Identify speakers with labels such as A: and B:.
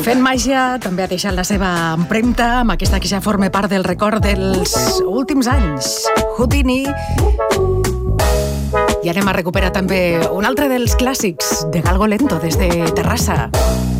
A: Fent màgia també ha deixat la seva empremta amb aquesta que ja forma part del record dels últims anys. Houdini. I anem a recuperar també un altre dels clàssics de Galgo Lento des de Terrassa.